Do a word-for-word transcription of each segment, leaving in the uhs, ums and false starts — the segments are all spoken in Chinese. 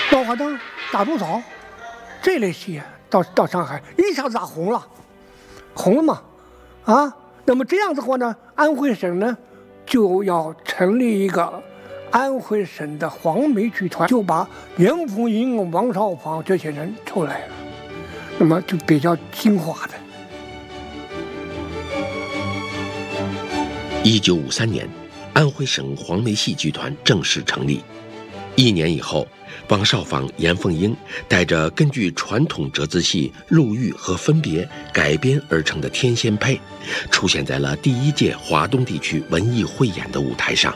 稻花灯、大毒草这类戏到到上海一下子打红了，红了嘛，啊，那么这样子的话呢，安徽省呢就要成立一个安徽省的黄梅剧团，就把严凤英、王少舫这些人抽来了，那么就比较精华的。 一九五三年，安徽省黄梅戏剧团正式成立。一年以后，王少舫、严凤英带着根据传统折子戏《陆玉》和《分别》改编而成的《天仙配》，出现在了第一届华东地区文艺汇演的舞台上。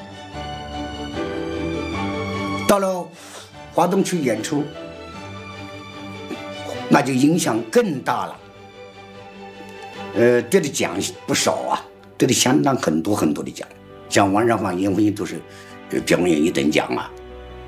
到了华东区演出，那就影响更大了。呃，得的奖不少啊，得的相当很多很多的奖，像王少舫、严凤英都是表演一等奖啊。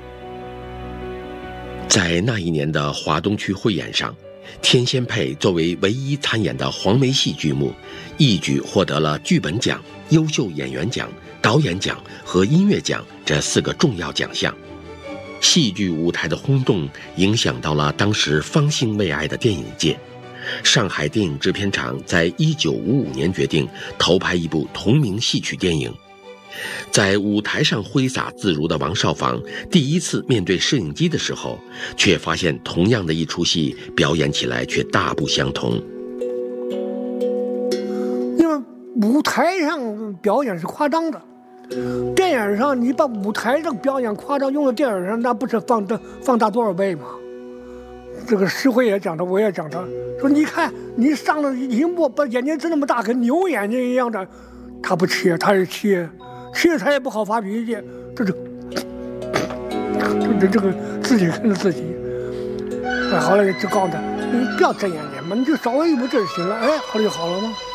在那一年的华东区汇演上，《天仙配》作为唯一参演的黄梅戏剧目，一举获得了剧本奖、优秀演员奖、导演奖和音乐奖这四个重要奖项。戏剧舞台的轰动影响到了当时方兴未艾的电影界。上海电影制片厂在一九五五年决定投拍一部同名戏曲电影。在舞台上挥洒自如的王少舫第一次面对摄影机的时候，却发现同样的一出戏表演起来却大不相同。 因为舞台上表演是夸张的，电影上你把舞台上表演夸张用到电影上，那不是放大放大多少倍吗？这个石辉也讲的，我也讲的，说你看你上了荧幕，把眼睛睁那么大，跟牛眼睛一样的，他不切，他是切。其实他也不好发脾气，这是，这这个自己跟着自己。哎，后来就告诉他，你不要睁眼睛嘛，你就稍微一不这就行了。哎，后来就好了吗？